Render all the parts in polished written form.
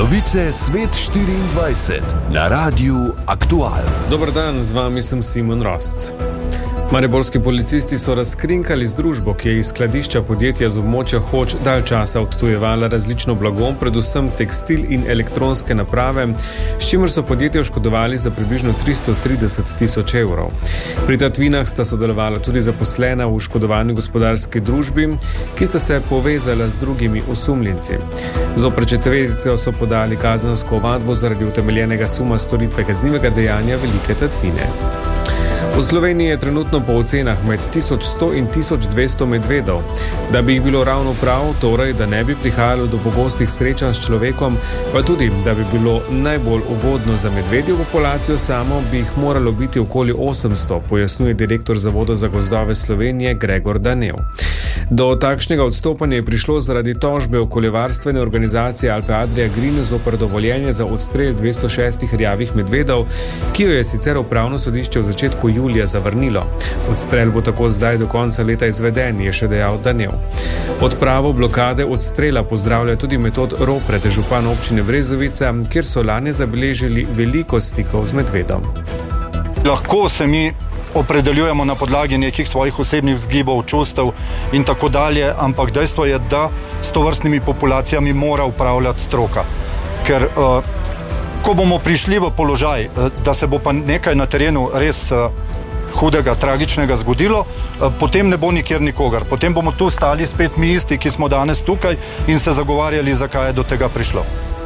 Novice Svet 24 na Radiu Aktual. Dober dan, z vami sem Simon Rosc. Mariborski policisti so razkrinkali združbo, ki je iz skladišča podjetja z območja Hoč dalj časa odtujevala različno blago, predvsem tekstil in elektronske naprave, s čimer so podjetje oškodovali za približno 330 tisoč evrov. Pri tatvinah sta sodelovala tudi zaposlena v oškodovani gospodarski družbi, ki sta se povezala z drugimi osumljenci. Zoper četverico so podali kazensko ovadbo zaradi utemeljenega suma storitve kaznivega dejanja velike tatvine. V Sloveniji je trenutno po ocenah med 1100 in 1200 medvedov. Da bi jih bilo ravno prav, torej, da ne bi prihajalo do pogostih srečanj s človekom, pa tudi, da bi bilo najbolj ugodno za medvedjo populacijo samo, bi jih moralo biti okoli 800, pojasnjuje direktor Zavoda za gozdove Slovenije Gregor Danev. Do takšnega odstopanja je prišlo zaradi tožbe okoljevarstvene organizacije Alpe Adria Green zoper dovoljenje za odstrel 206 rjavih medvedov, ki jo je sicer upravno sodišče v začetku julija zavrnilo. Odstrel bo tako zdaj do konca leta izveden, je še dejal Danev. Odpravo blokade odstrela pozdravlja tudi Metod Ropret, župan občine Brezovica, kjer so lani zabeležili veliko stikov z medvedom. Lahko se mi opredeljujemo na podlagi nekih svojih osebnih vzgibov, čustev in tako dalje, ampak dejstvo je, da s tovrstnimi populacijami mora upravljati stroka. Ker ko bomo prišli v položaj, da se bo pa nekaj na terenu res hudega, tragičnega zgodilo, potem ne bo nikjer nikogar. Potem bomo tu stali spet mi isti, ki smo danes tukaj in se zagovarjali, zakaj je do tega prišlo.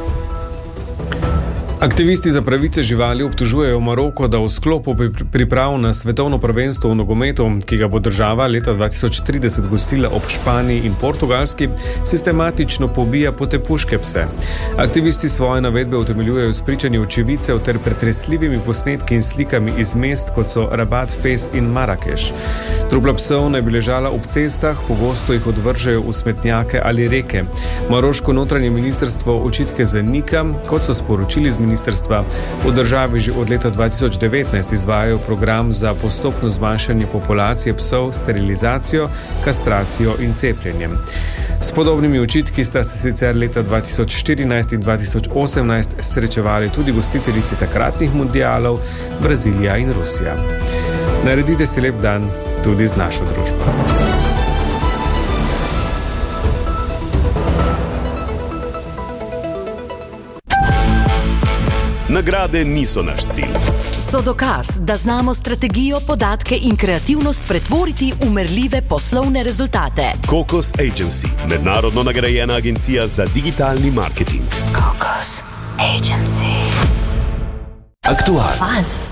Aktivisti za pravice živali obtožujejo Maroko, da v sklopu priprav na svetovno prvenstvo v nogometu, ki ga bo država leta 2030 gostila ob Španiji in Portugalski, sistematično pobija potepuške pse. Aktivisti svoje navedbe utemeljujejo s pričanji očividcev ter pretresljivimi posnetki in slikami iz mest, kot so Rabat, Fez in Marakeš. Trupla psov naj bi ležala ob cestah, pogosto jih odvržejo v smetnjake ali reke. Maroško notranje ministrstvo očitke zanika, kot so sporočili z ministrstva. V državi že od leta 2019 izvajajo program za postopno zmanjšanje populacije psov, sterilizacijo, kastracijo in cepljenjem. S podobnimi očitki sta se sicer leta 2014 in 2018 srečevali tudi gostiteljici takratnih mundialov Brazilija in Rusija. Naredite si lep dan tudi z našo družbo. Nagrade niso naš cilj. So dokaz, da znamo strategijo, podatke in kreativnost pretvoriti v merljive poslovne rezultate. Cocos Agency, mednarodno nagrajena agencija za digitalni marketing. Cocos Agency. Aktual. Fun.